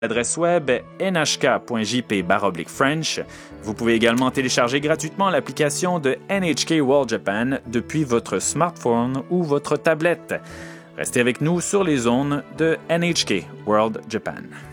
L'adresse web est nhk.jp/French. Vous pouvez également télécharger gratuitement l'application de NHK World Japan depuis votre smartphone ou votre tablette. Restez avec nous sur les ondes de NHK World Japan.